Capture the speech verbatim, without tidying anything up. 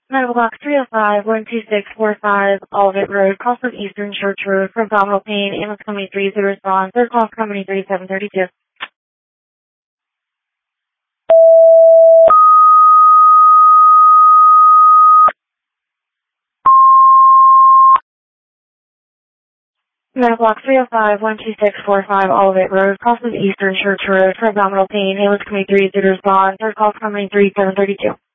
Medical box three oh five, one two six four five, Olivet Road, cross of Eastern Church Road for abdominal pain, ambulance company three zero respond, third call company thirty-seven thirty-two. Medical box three oh five, one two six four five, Olivet Road, cross of Eastern Church Road for abdominal pain, ambulance company three zero respond, third call company thirty-seven thirty-two.